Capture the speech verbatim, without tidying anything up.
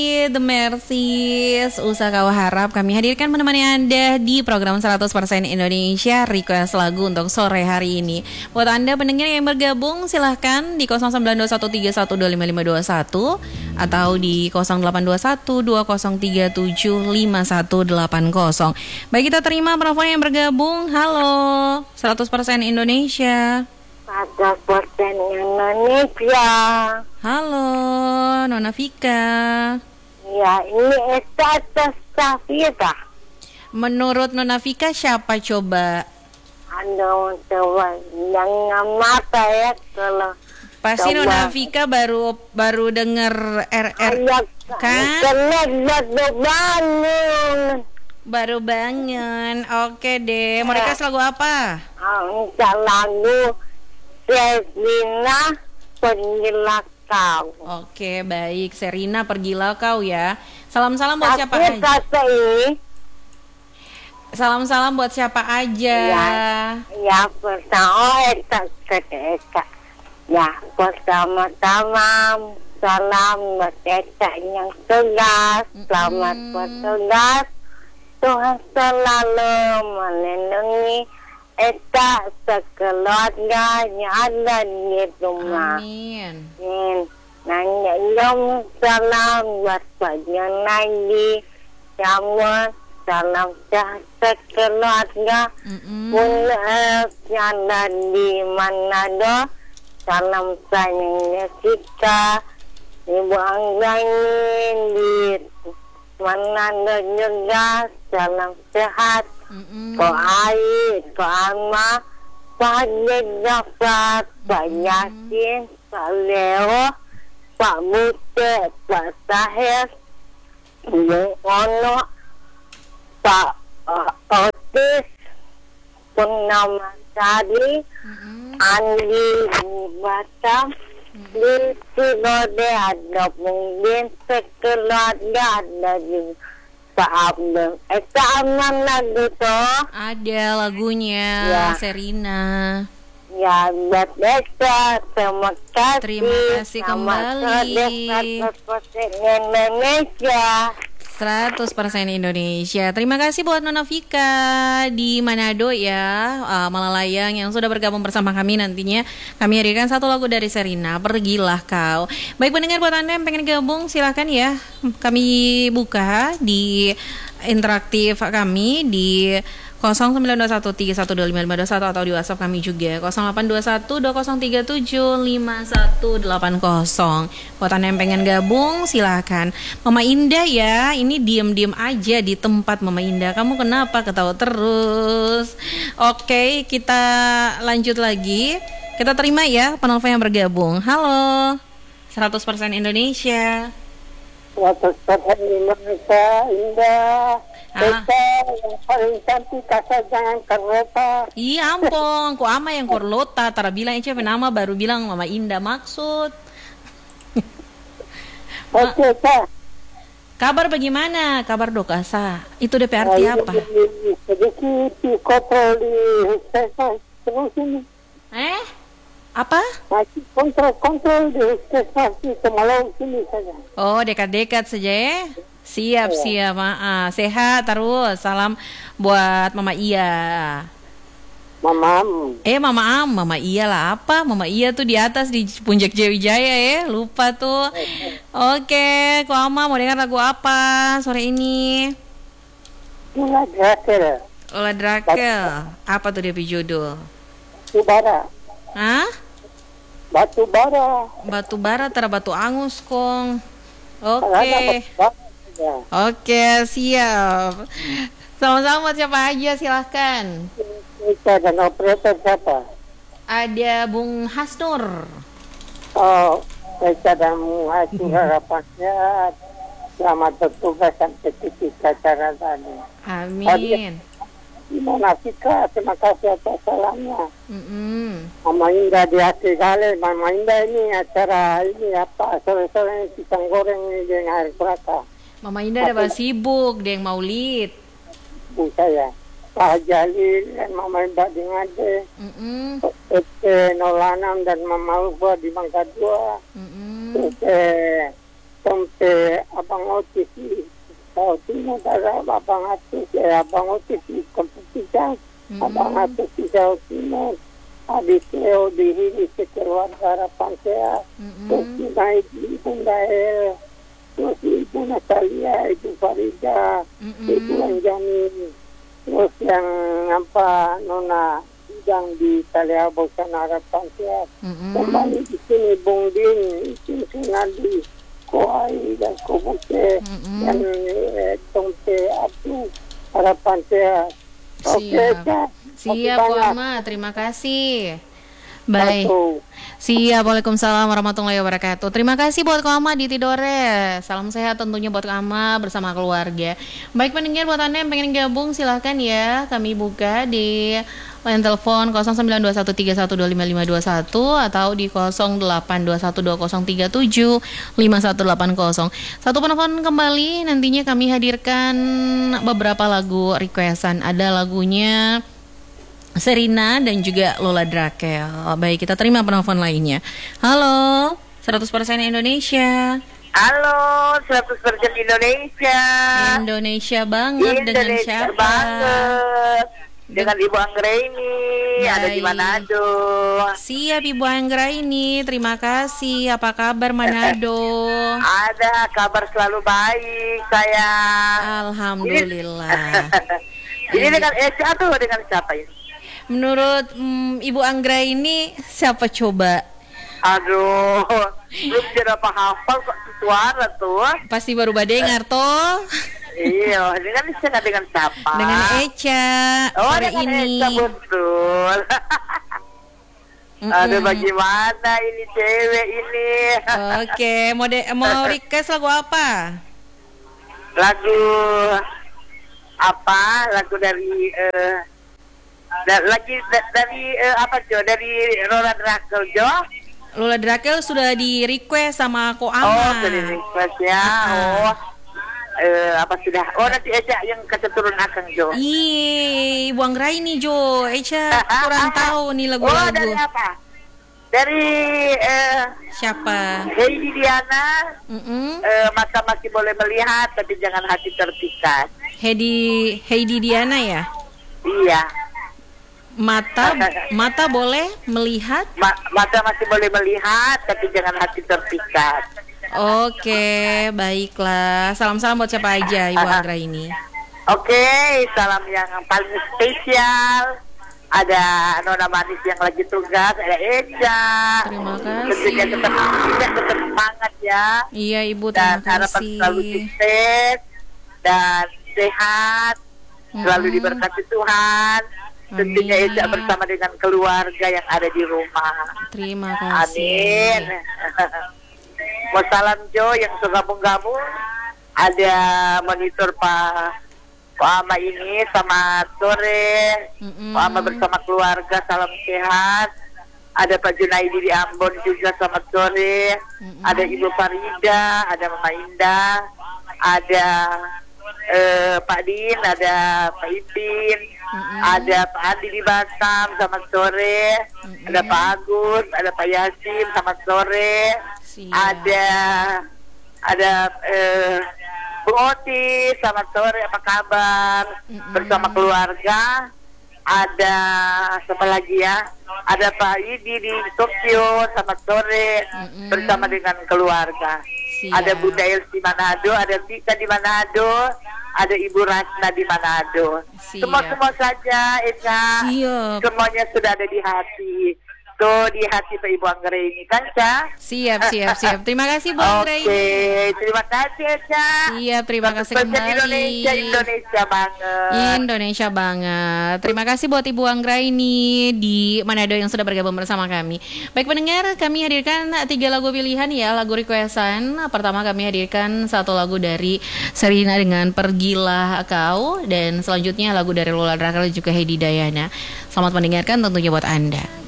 The Mercies, usah kau harap kami hadirkan menemani Anda di program seratus persen Indonesia Request Lagu untuk sore hari ini. Buat Anda pendengar yang bergabung silahkan di nol sembilan dua satu tiga satu dua lima lima dua satu atau di nol delapan dua satu dua nol tiga tujuh lima satu delapan nol. Baik, kita terima penelpon yang bergabung. Halo, seratus persen Indonesia. seratus persen Indonesia. Halo, Nona Vika. Ya, ini Esta Safira. Menurut Nona Vika siapa coba? Anda coba jangan mata ya kalau Pasti coba. Nona Vika baru baru denger R R kan? Baru bangun. Baru bangun. Oke deh. Mau request lagu apa? Angka lagu Serina Pergilah Kau. Oke, baik. Serina Pergilah Kau ya. Salam-salam buat siapa Tapi aja? kata ini Salam-salam buat siapa aja? ya, ya pertama Esta Esta. Ya, pertama-tama salam buat Esta yang tegas. Selamat Mm-mm. bertugas. Tuhan selalu melindungi Esta sekeluarganya ada di rumah. Amin. Amin. Nanya dong salam buat Pak Junadi. Sama salam sehat sekeluarga. Mm-mm. Pun yang ada di Manado. Salam sayang Jessica. Ibu Anggain di Manado juga. Salam sehat. Mm-mm. Ko Ai, Ko Alma, Pak Jafar, Pak Yasin, Pak Leo, Pak Mute, Pak Sahir, Ibu Ono, Pak uh, Otis, Purnama Sari, Mm-mm. Andi di Batam, di Sidode ada mungkin sekeluarga ada juga. Pak Abdul, eh aman lagu toh? Ada lagunya Ya. Serina. Ya, buat Esta, terima kasih. Terima kasih kembali. seratus persen Indonesia. seratus persen Indonesia. Terima kasih buat Nona Vika di Manado ya, uh, Malalayang yang sudah bergabung bersama kami. Nantinya kami hadirkan satu lagu dari Serina, Pergilah Kau. Baik pendengar, buat Anda yang pengen gabung silahkan ya. Kami buka di interaktif kami di nol sembilan dua satu tiga satu dua lima lima dua satu atau di WhatsApp kami juga nol delapan dua satu dua nol tiga tujuh lima satu delapan nol. Buat Anda yang pengen gabung silahkan. Mama Indah ya, ini diem-diem aja di tempat Mama Indah. Kamu kenapa ketawa terus? Oke, kita lanjut lagi. Kita terima ya penelpon yang bergabung. Halo, seratus persen Indonesia. seratus persen Indonesia indah. Ah. Esta yang paling cantik asal jangan kereta. Iya ampun, ku ama yang Korlota, tara bilang itu nama baru bilang Mama Indah maksud. Oke, Kak. Kabar bagaimana? Kabar Dokasa. Itu D P arti apa? Sedikit kontrol di Puskesmas terus ini. Eh? Apa? Masih kontrol-kontrol di Puskesmas di Semalau sini saja. Oh, dekat-dekat saja ya. Siap, siap, maaf. Sehat terus. Salam buat Mama Iya. Mamam. Eh, Mama Am, Mama Iya lah apa? Mama Iya tuh di atas di Puncak Jawijaya ya. Lupa tuh. Oke, Ko Ama mau dengar lagu apa sore ini? Gila Drakel. Olah Drakel. Apa tuh dia judul? Batu bara. Hah? Batu bara. Batu bara tera batu angus kong. Oke. Karena batu bara saja. Oke, siap. Sama-sama buat siapa aja silahkan. Kita dan operator siapa? Ada Bung Hasnur. Oh, kita dan mengasih harapannya selamat bertugas sampai titik acara tadi. Amin. Mona Vika, terima kasih atas salamnya. Mm-mm. Mama Indah di hati kali. Mama Indah ini acara ini apa? Sore-sore ini pisang goreng ini dengan air kelapa. Mama Indah ada sibuk, dia yang maulid. Bu saya, Pak Jalil dan Mama Indah di Ngade, Mm-mm. Ete nol enam dan Mama Uba di Bangka dua, Mm-mm. Ete tompe abang otis Sao Tino daga abang atus eh abang otis kompetisi abang atus di Sao Tino habis Leo dihini sekeluarga harapan sehat terus naik ibu Dael terus ibu Natalia ibu Farida ibu Anjani terus yang apa Nona yang di Taliabo sana harapan sehat kembali di sini Bung Din itu Sunadi Kuai dan Kubute dan eh, Tompe Abdu harapan sehat. Oke, Kak. Siap, Bu Ama. Terima kasih. Baik. Siap. Waalaikumsalam warahmatullahi wabarakatuh. Terima kasih buat Ko Ama di Tidore. Salam sehat tentunya buat Ko Ama bersama keluarga. Baik pendengar, buat Anda yang pengen gabung silahkan ya. Kami buka di line telepon nol sembilan dua satu tiga satu dua lima lima dua satu atau di nol delapan dua satu dua nol tiga tujuh lima satu delapan nol. Satu penelpon kembali, nantinya kami hadirkan beberapa lagu requestan. Ada lagunya Serina dan juga Lola Drakel. Baik, kita terima penelpon lainnya. Halo, seratus persen Indonesia. Halo, seratus persen Indonesia. Indonesia banget. Indonesia dengan siapa? banget. Dengan Ibu Anggraini, ada di Manado. Siap Ibu Anggraini, terima kasih. Apa kabar Manado? Ada kabar selalu baik, saya. Alhamdulillah. Ini dengan Esa atau dengan siapa ini? Menurut mm, Ibu Anggraini, siapa coba? Aduh, belum tidak hafal kok suara tuh. Pasti baru dengar toh. Iya, dengan Eca dengan siapa? Dengan Eca. Oh, sore dengan ini. Eca betul. Aduh, bagaimana ini cewek ini? Oke, mau de- mau request lagu apa? Lagu apa? Lagu dari uh, da- lagi da- dari uh, apa Jo? Dari Lola Drakel Jo? Lola Drakel sudah di request sama Ko Ama. Oh, sudah di request ya. Uh-huh. Oh. Uh, apa sudah? Oh, nanti Eca yang keturun Akang Jo. Ih, Ibu Anggraini Jo. Eca kurang tahu nih lagu-lagu. Oh, dari apa? Dari uh, siapa? Heidi Diana. Uh, mata masih boleh melihat, tapi jangan hati terpikat. Heidi Heidi Diana ya? Iya. Mata mata boleh melihat? Ma- mata masih boleh melihat, tapi jangan hati terpikat. Oke, baiklah. Salam-salam buat siapa aja Ibu Anggraini. Oke, salam yang paling spesial. Ada Nona Manis yang lagi tugas, ada Eca. Terima kasih. Tentunya tetap, tetap semangat ya. Iya Ibu, terima dan harapan kasih. selalu sukses dan sehat, hmm. selalu diberkati Tuhan. Tentunya Eca bersama dengan keluarga yang ada di rumah. Terima kasih. Amin. Wassalam Jo yang segabung-gabung. Ada monitor Pak Pak Ama ini sama sore. Mm-hmm. Pak Ama bersama keluarga, salam sehat. Ada Pak Junaidi di Ambon juga selamat sore. Mm-hmm. Ada Ibu Farida, ada Mama Indah, ada eh, Pak Din, ada Pak Ipin, mm-hmm. ada Pak Andi di Batam selamat sore. Mm-hmm. Ada Pak Agus, ada Pak Yasin selamat sore. Siap. Ada ada eh, Bu Oti, selamat sore, apa kabar? Mm-hmm. Bersama keluarga. Ada siapa lagi ya? Ada Pak Idi di Tokyo, selamat sore, mm-hmm. bersama dengan keluarga. Siap. Ada Bunda Elsi Manado, ada Tika di Manado, ada Ibu Rasna di Manado. Siap. Semua-semua saja, Eka. Siap. Semuanya sudah ada di hati. Tuh di hati Pak Ibu Anggraini kan, Ca? Siap, siap, siap. Terima kasih Bu Anggraini. Oke, terima kasih Ca. Siap, terima kasih kembali. Indonesia, Indonesia banget. Indonesia banget. Terima kasih buat Ibu Anggraini di Manado yang sudah bergabung bersama kami. Baik pendengar, kami hadirkan tiga lagu pilihan ya, lagu requestan. Pertama kami hadirkan satu lagu dari Serina dengan Pergilah Kau, dan selanjutnya lagu dari Lola Drakel juga Heidi Diana. Selamat mendengarkan tentunya buat Anda.